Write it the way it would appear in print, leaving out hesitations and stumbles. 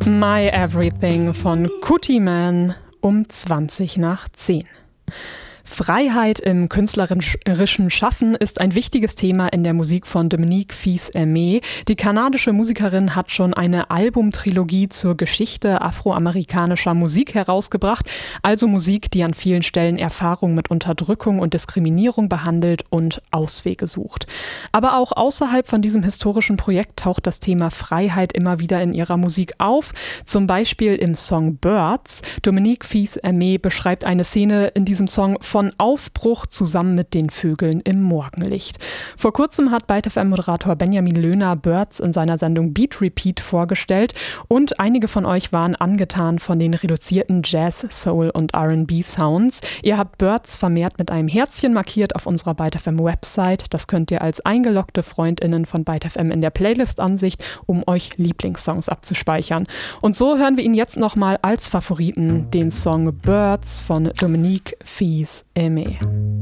My Everything von Kutiman um 20:10. Freiheit im künstlerischen Schaffen ist ein wichtiges Thema in der Musik von Dominique Fils-Aimé. Die kanadische Musikerin hat schon eine Albumtrilogie zur Geschichte afroamerikanischer Musik herausgebracht, also Musik, die an vielen Stellen Erfahrung mit Unterdrückung und Diskriminierung behandelt und Auswege sucht. Aber auch außerhalb von diesem historischen Projekt taucht das Thema Freiheit immer wieder in ihrer Musik auf, zum Beispiel im Song Birds. Dominique Fils-Aimé beschreibt eine Szene in diesem Song von Aufbruch zusammen mit den Vögeln im Morgenlicht. Vor kurzem hat Byte FM-Moderator Benjamin Löhner Birds in seiner Sendung Beat Repeat vorgestellt und einige von euch waren angetan von den reduzierten Jazz, Soul und R&B-Sounds. Ihr habt Birds vermehrt mit einem Herzchen markiert auf unserer Byte FM-Website. Das könnt ihr als eingeloggte FreundInnen von Byte FM in der Playlist-Ansicht, um euch Lieblingssongs abzuspeichern. Und so hören wir ihn jetzt nochmal als Favoriten, den Song Birds von Dominique Fils-Aimé.